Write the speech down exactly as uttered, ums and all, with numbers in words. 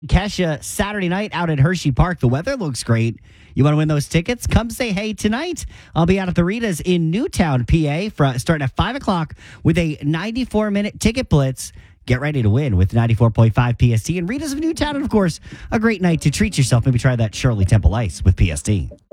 Kesha Saturday night out at Hershey Park. The weather looks great. You want to win those tickets? Come say hey tonight. I'll be out at the Ritas in Newtown, P A, for, starting at five o'clock with a ninety-four minute ticket blitz. Get ready to win with ninety-four point five P S T and Ritas of Newtown. And, of course, a great night to treat yourself. Maybe try that Shirley Temple Ice with P S T.